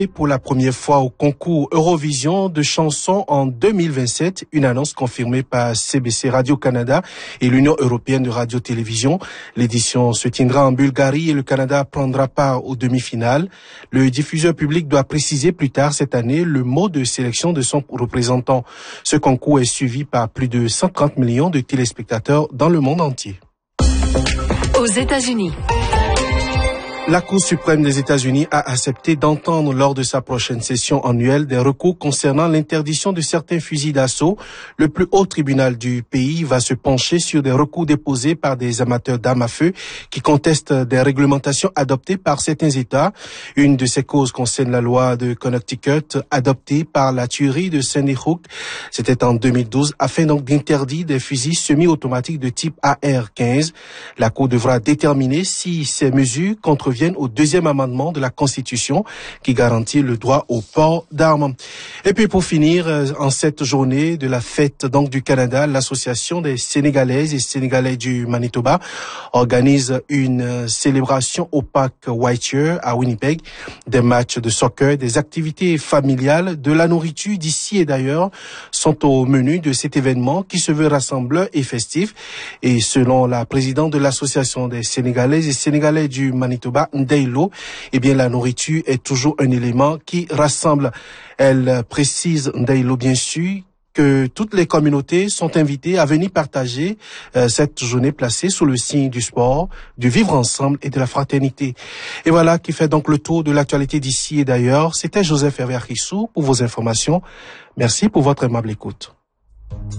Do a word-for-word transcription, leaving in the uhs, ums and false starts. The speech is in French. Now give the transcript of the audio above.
Et pour la première fois au concours Eurovision de chansons en deux mille vingt-sept, une annonce confirmée par C B C Radio-Canada et l'Union européenne de radio-télévision. L'édition se tiendra en Bulgarie et le Canada prendra part aux demi-finales. Le diffuseur public doit préciser plus tard cette année le mode de sélection de son représentant. Ce concours est suivi par plus de cent trente millions de téléspectateurs dans le monde entier. Aux États-Unis. La Cour suprême des États-Unis a accepté d'entendre lors de sa prochaine session annuelle des recours concernant l'interdiction de certains fusils d'assaut. Le plus haut tribunal du pays va se pencher sur des recours déposés par des amateurs d'armes à feu qui contestent des réglementations adoptées par certains États. Une de ces causes concerne la loi de Connecticut adoptée par la tuerie de Sandy Hook. C'était en deux mille douze afin donc d'interdire des fusils semi-automatiques de type A R quinze. La Cour devra déterminer si ces mesures contreviennent au deuxième amendement de la Constitution qui garantit le droit au port d'armes. Et puis pour finir, en cette journée de la fête donc du Canada, l'Association des Sénégalaises et Sénégalais du Manitoba organise une célébration au parc Whittier à Winnipeg, des matchs de soccer, des activités familiales, de la nourriture d'ici et d'ailleurs sont au menu de cet événement qui se veut rassembleur et festif. Et selon la présidente de l'Association des Sénégalaises et Sénégalais du Manitoba, Ndeylo, eh bien la nourriture est toujours un élément qui rassemble. Elle précise, Ndeylo bien sûr, que toutes les communautés sont invitées à venir partager euh, cette journée placée sous le signe du sport, du vivre ensemble et de la fraternité. Et voilà qui fait donc le tour de l'actualité d'ici et d'ailleurs. C'était Joseph Hervé Arissou pour vos informations. Merci pour votre aimable écoute.